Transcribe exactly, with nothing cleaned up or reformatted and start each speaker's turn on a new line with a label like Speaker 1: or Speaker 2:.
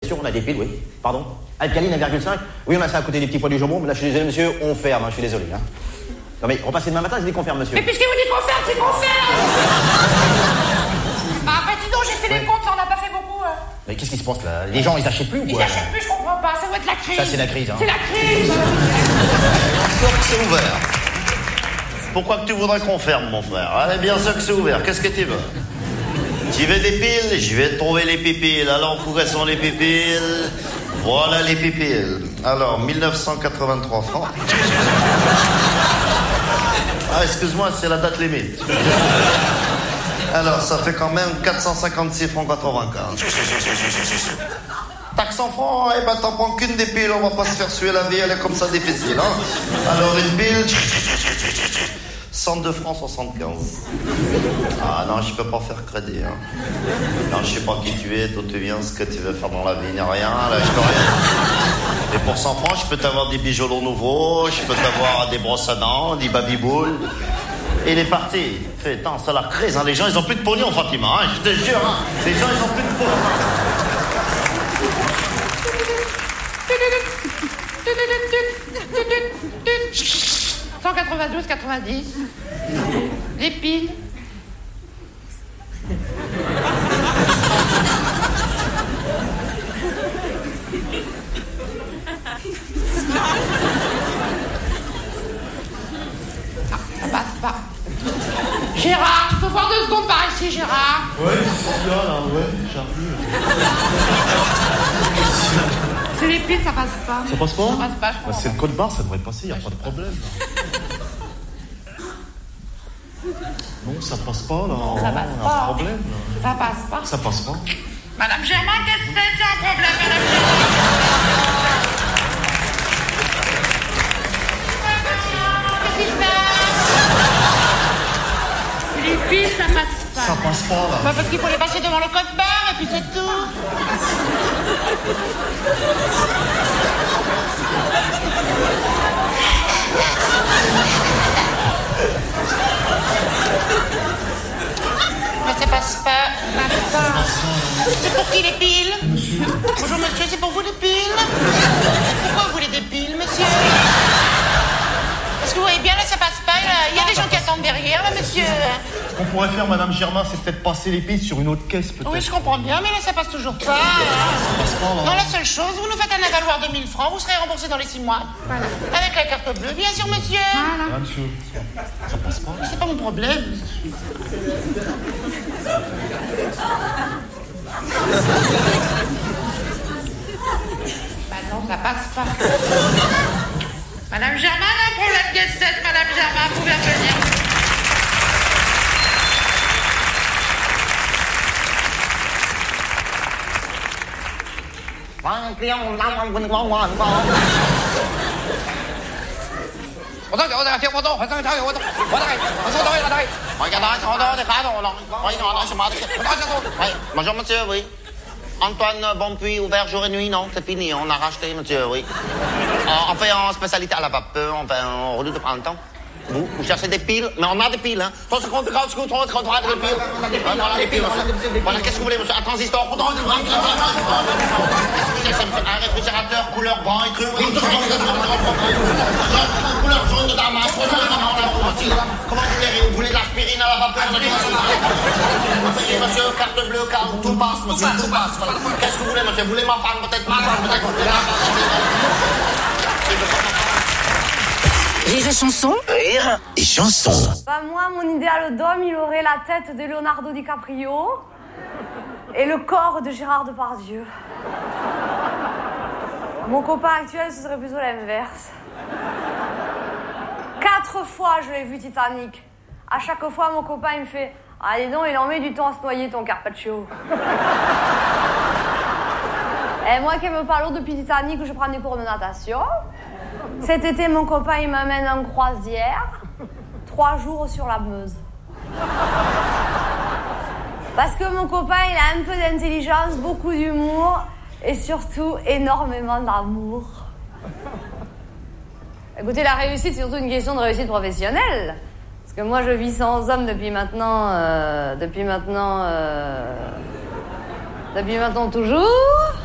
Speaker 1: sûr, on a des piles, oui. Pardon. Alcaline un virgule cinq. Oui, on a ça à côté des petits pois du jambon, mais là, je suis désolé, monsieur, on ferme, hein, je suis désolé. Hein. Non, mais repassez demain matin, je dis qu'on ferme, monsieur.
Speaker 2: Mais puisque vous dites qu'on ferme, c'est qu'on ferme. Bah, après, dis donc, j'ai fait
Speaker 1: ouais.
Speaker 2: les comptes, là, on n'a pas fait beaucoup. Hein.
Speaker 1: Mais qu'est-ce qui se passe, là? Les gens, ils achètent plus ou quoi?
Speaker 2: Ils achètent plus, je comprends pas, ça doit être la crise.
Speaker 1: Ça, c'est la crise, hein.
Speaker 2: C'est la crise.
Speaker 3: Sûr que c'est ouvert. Pourquoi que tu voudrais qu'on ferme, mon frère? Allez, bien sûr que c'est ouvert. Qu'est-ce que tu veux? Tu veux des piles? Je vais trouver les pipiles. Alors, où sont les pipiles? Voilà les pipiles. Alors, mille neuf cent quatre-vingt-trois francs. Ah, excuse-moi, c'est la date limite. Alors, ça fait quand même quatre cent cinquante-six francs quatre-vingt-quinze. Taxe en francs, eh ben t'en prends qu'une des piles, on va pas se faire suer la vie, elle est comme ça difficile, hein. Alors, une pile... cent deux francs soixante-quinze. Ah non, je peux pas faire crédit, hein. Non, je sais pas qui tu es, d'où tu viens, ce que tu veux faire dans la vie, ni rien, là, je peux rien. Et pour cent francs, je peux t'avoir des bijoux nouveaux, je peux t'avoir des brosses à dents, des babyboules. Et il est parti. Fait, attends, c'est la crise, hein. Les gens, ils ont plus de pognon, Fatima, hein, je te jure, hein. Les gens, ils ont plus de pognon.
Speaker 2: cent quatre-vingt-douze quatre-vingt-dix. Les piles. Ah, ça passe pas. Gérard, tu peux voir deux secondes par ici, Gérard?
Speaker 4: Ouais, c'est là, là, ouais, j'arrive.
Speaker 2: C'est les piles, ça passe pas.
Speaker 4: Ça passe pas?
Speaker 2: Ça passe pas, je crois.
Speaker 4: Bah, c'est le code barre, ça devrait passer, y a ouais, pas de problème. Non, ça passe pas, là.
Speaker 2: Non, ça passe
Speaker 4: y a
Speaker 2: pas.
Speaker 4: un problème, là.
Speaker 2: Ça passe pas.
Speaker 4: Ça passe pas.
Speaker 2: Madame Germain, qu'est-ce que c'est? C'est un problème, Madame Germain. Qu'est-ce qu'il fait? Les piles, ça passe pas.
Speaker 4: Ça passe pas, là.
Speaker 2: Bah, parce qu'il faut les passer devant le code barre et puis c'est tout. Mais ça passe pas. Passe pas. C'est pour qui les piles? Monsieur. Bonjour monsieur, c'est pour vous les piles? Pourquoi vous voulez des piles, monsieur? Parce que vous voyez bien, là, ça passe pas. Il y a des gens qui attendent derrière, là, monsieur.
Speaker 4: Ce qu'on pourrait faire, Madame Germain, c'est peut-être passer les piles sur une autre caisse, peut-être.
Speaker 2: Oui, je comprends bien, mais là, ça passe toujours pas.
Speaker 4: Ça passe pas, là.
Speaker 2: Non, la seule chose, vous nous faites un avaloir de mille francs, vous serez remboursé dans les six mois. Voilà. Avec la carte bleue, bien sûr, monsieur. Voilà.
Speaker 4: Ah, monsieur, ça passe pas.
Speaker 2: C'est pas mon problème. Bah non, ça passe pas. Madame Germain, un problème caisse sept, Madame Germain, vous pouvez venir.
Speaker 3: Bonjour monsieur, oui. Antoine Bonpuis, ouvert jour et nuit, non, c'est fini, on a racheté, monsieur, oui. On fait en spécialité à la vapeur, on fait en redoute de printemps. Vous, vous cherchez des piles, mais on a des piles, hein. On a des piles. Voilà, des piles, monsieur. Voilà, qu'est-ce que vous voulez, monsieur? Un transistor, un réfrigérateur couleur brun et cru. Couleur jaune de damas. Comment vous voulez? Vous voulez de l'aspirine à la vapeur? Monsieur, carte bleue, carte, tout passe, monsieur, tout passe. Qu'est-ce que vous voulez, monsieur? Vous voulez ma femme, peut-être ma femme, peut-être.
Speaker 5: Rire et chanson.
Speaker 6: Rire et chanson.
Speaker 7: Bah moi, mon idéal d'homme, il aurait la tête de Leonardo DiCaprio et le corps de Gérard Depardieu. Mon copain actuel, ce serait plutôt l'inverse. Quatre fois, je l'ai vu Titanic. À chaque fois, mon copain, il me fait « Ah, dis donc, il en met du temps à se noyer, ton Carpaccio. » Et moi qui me parle depuis Titanic, je prends des cours de natation. Cet été, mon copain, il m'amène en croisière. Trois jours sur la Meuse. Parce que mon copain, il a un peu d'intelligence, beaucoup d'humour et surtout énormément d'amour. Écoutez, la réussite, c'est surtout une question de réussite professionnelle. Parce que moi, je vis sans homme depuis maintenant... Euh, depuis maintenant... Euh, depuis maintenant toujours...